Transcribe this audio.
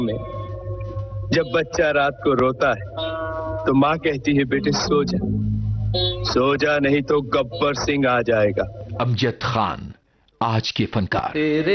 में जब बच्चा रात को रोता है तो माँ कहती है बेटे सो जा नहीं तो गब्बर सिंह आ जाएगा। अमजद खान आज के फनकार।